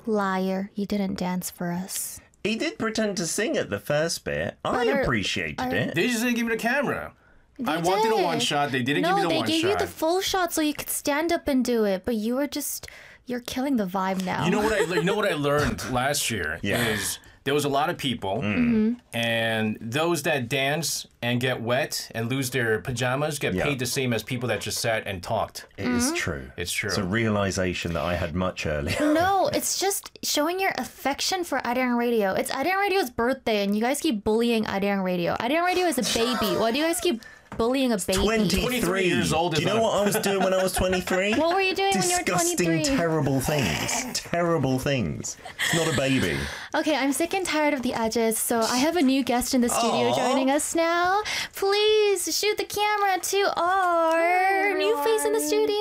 Liar, you didn't dance for us. He did pretend to sing at the first bit. I appreciated it. They just didn't give me the camera. I They wanted a did. one shot. They didn't give me the No, one they gave shot. you the full shot so you could stand up and do it, but you're killing the vibe now. You know what I learned last year is there was a lot of people, and those that dance and get wet and lose their pajamas get paid the same as people that just sat and talked. It is true. It's true. It's a realization that I had much earlier. No, it's just showing your affection for Arirang Radio. It's Arirang Radio's birthday, and you guys keep bullying Arirang Radio. Arirang Radio is a baby. Why do you guys keep bullying a baby? 23 years old. Do you know what I was doing when I was 23? What were you doing when you were 23? Disgusting, terrible things. Terrible things. It's not a baby. Okay, I'm sick and tired of the edges, so I have a new guest in the studio joining us now. Please shoot the camera to our new face in the studio.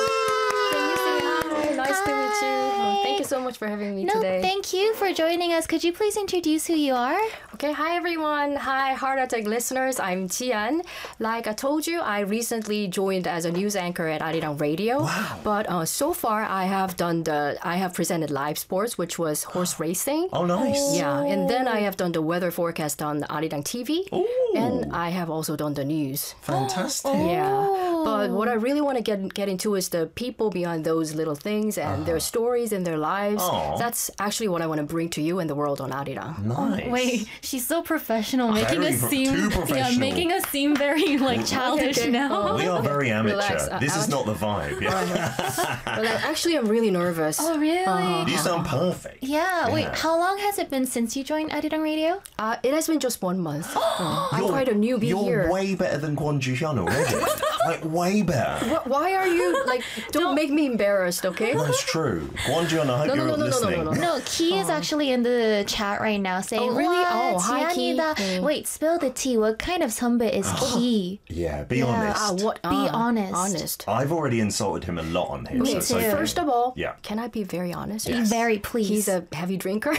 Hi! Nice to meet you. Thank you so much for having me No, today. thank you for joining us. Could you please introduce who you are? Okay, hi everyone. Hi Heart Attack listeners. I'm Tian. Like I told you, I recently joined as a news anchor at Arirang Radio. Wow. But so far, I have presented live sports, which was horse racing. Oh, nice. Yeah, and then I have done the weather forecast on Arirang TV. Ooh. And I have also done the news. Fantastic. Yeah, but what I really want to get into is the people behind those little things and their stories and their lives. That's actually what I want to bring to you and the world on Arirang. Nice. Wait, she's so professional, making Very us seem too professional. Yeah, making us seem very like childish Okay. now. We are very amateur. Relax. This is not the vibe. Yeah. But actually, I'm really nervous. Oh, really? You sound perfect. Yeah. Wait, how long has it been since you joined Arirang Radio? It has been just 1 month. I'm quite a newbie You're here. way better than Kwon Ji-hyun already. Like, way better. Why are you like? Don't make me embarrassed, okay? That's true. Kwon Ji-hyun, I hope No, no, you're no, no, no, listening. no, no. No, Key is actually in the chat right now saying, Oh, really? "What? Oh, hi, Key. 지안이다." Wait, spill the tea. What kind of 선배 is Key? Yeah, be honest. What? Be honest. Honest. I've already insulted him a lot on here. Me so it's too. okay. First of all, Yeah. can I be very honest? Be very pleased. He's a heavy drinker.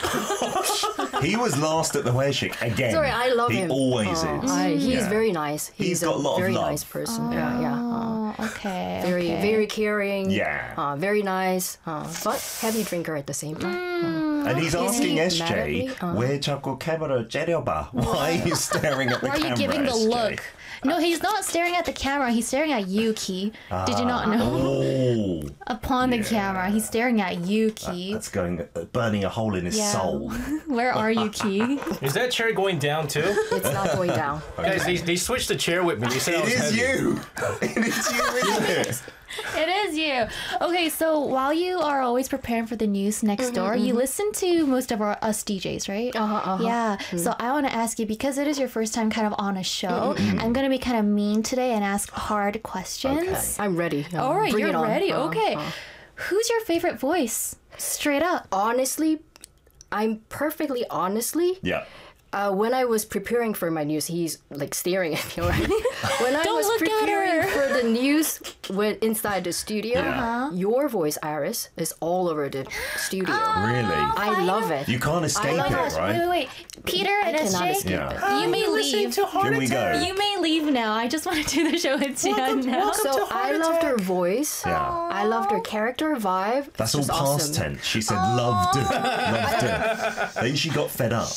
He was last at the Weishik again. Sorry, I love him. He always is. He's Yeah. very nice. He's got a lot of very love. nice person. Yeah. Oh, okay. Very, okay. very caring. Yeah. Very nice. But heavy drinker at the same time. And he's asking he mad at SJ, me? 왜 자꾸 카메라 째려봐? Why are you staring at the Why are camera, you giving the SJ? look? No, he's not staring at the camera. He's staring at you, Key. Did you not know? Oh, Upon the camera, he's staring at you, Key. that's burning a hole in his Yeah. soul. Where are you, Key? Is that chair going down too? It's not going down. Guys, they switched the chair with me. They said I It was is heavy. you. It is you, isn't it? It is you. Okay, so while you are always preparing for the news next door, you listen to most of us DJs, right? Yeah. So I want to ask you, because it is your first time kind of on a show, I'm going to be kind of mean today and ask hard questions. Okay. I'm ready. All right, Bring you're it on. ready. Okay. Who's your favorite voice? Straight up. Honestly, I'm perfectly honestly. Yeah. When I was preparing for my news, he's like staring at me. Right? When I Don't was look at preparing her. for the news inside the studio, your voice, Iris, is all over the studio. Really? I love it. You can't escape love it, it. right? Wait. Peter and cannot SJ, escape Yeah. you may leave. Here we go. You may leave now. I just want to do the show with Jian now. So I loved her voice. Yeah. I loved her character vibe. That's It's all just past awesome. tense. She said loved it. Loved it. Then she got fed up.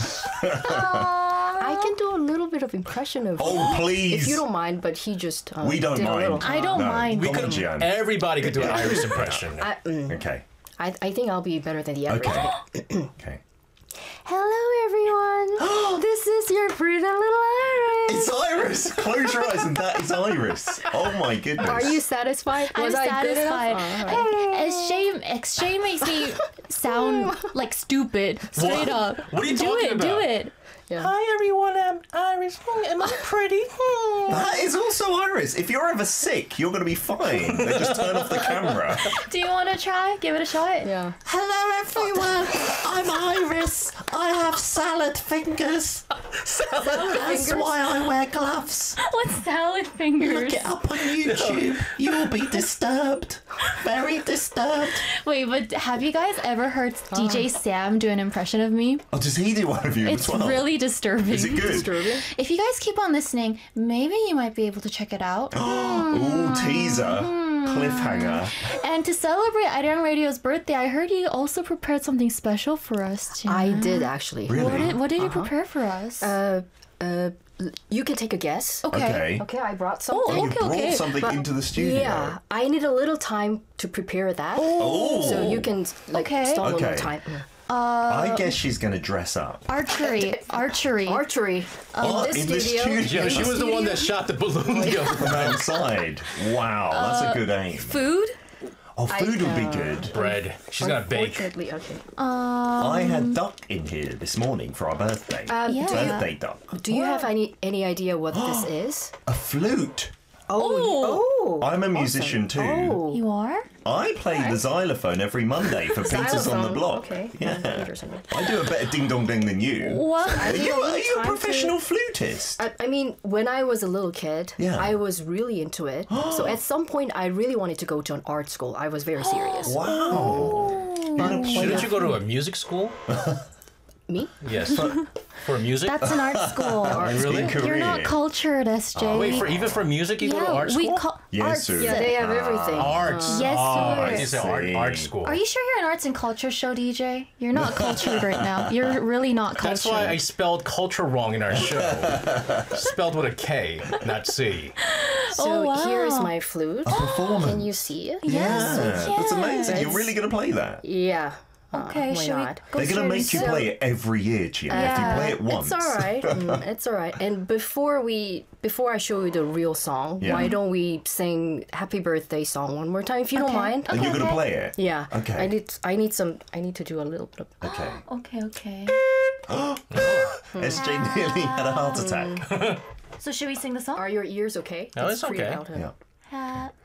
I can do a little bit of impression of. Oh, please. If you don't mind, but he just. We don't did a little. mind. I don't mind. We Could- Everybody could do an Irish impression. Okay. I think I'll be better than the average. Okay. Okay. Hello, everyone. This is your pretty little Iris. It's Iris. Close your eyes, and that is Iris. Oh my goodness. Are you satisfied? I'm Was I good enough? satisfied. Oh, all right. Shay makes me sound like stupid. Straight up. What are you do talking it, about? Do it. Hi everyone, I'm Iris. Am I pretty? That is also Iris. If you're ever sick, you're going to be fine. They just turn off the camera. Do you want to try? Give it a shot. Yeah. Hello everyone, I'm Iris. I have salad fingers. That's why I wear gloves. What's salad fingers? Look it up on YouTube. You'll be disturbed. Very disturbed. Wait, but have you guys ever heard DJ Sam do an impression of me? Oh, does he do one of you It's as well? really disturbing. Is it good? Disturbing. If you guys keep on listening, maybe you might be able to check it out. Ooh, teaser. Cliffhanger. And to celebrate Ariang Radio's birthday, I heard you also prepared something special for us, Jin. I did actually. Really? What did you prepare for us? You can take a guess. Okay. Okay, I brought something. You Okay, brought okay. something into the studio. Yeah, I need a little time to prepare that. Oh. So you can like Okay. stall a Okay. little time. I guess she's going to dress up. Archery. Archery in the studio. Yeah, she was the one that shot the balloon the other From outside. Wow, that's a good aim. Food? Oh, food would be good. bread. She's gonna bake. Unfortunately, okay. I had duck in here this morning for our birthday. Yeah. Birthday duck. Do you have any idea what this is? A flute. Oh, I'm a musician too. Oh. You are? I play the xylophone every Monday for Pizzas on the Xylophone, Block. okay. Yeah. Interesting. I do a better ding dong ding than you. What? Are you a time to- professional flutist? I mean, when I was a little kid, Yeah. I was really into it. So at some point, I really wanted to go to an art school. I was very serious. Wow. You're gonna play Shouldn't the you go to a music school? Me? Yes. For music? That's an art school. Really? career. You're not cultured, SJ. Wait, even for music you go to art we school? call Yes, arts. sir. Yeah, they have everything. Arts. Yes, oh, sir. I didn't say art See. school. Are you sure you're an arts and culture show, DJ? You're not cultured right now. You're really not cultured. That's why I spelled culture wrong in our show. Spelled with a K, not C. So wow. here's my flute. performance. Can you see it? Yes, Yeah, that's amazing. You're It's- really going to play that? Yeah. Okay, why should not? we go They're going to straight make you into- play it every year, Gia. If you play it once. It's all right. It's all right. And before I show you the real song, Yeah. why don't we sing "Happy Birthday" song one more time, if you don't Okay. mind? And you're going to Okay. play it? Yeah. Okay. I need to do a little bit of. Okay. Okay. SJ nearly had a heart attack. So should we sing the song? Are your ears okay? No, it's freak okay. out, huh? Yeah.